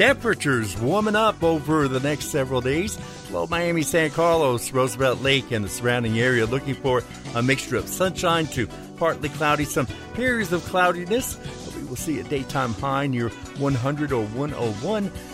Temperatures warming up over the next several days. Low Miami, San Carlos, Roosevelt Lake, and the surrounding area looking for a mixture of sunshine to partly cloudy, some periods of cloudiness. We will see a daytime high near 100 or 101.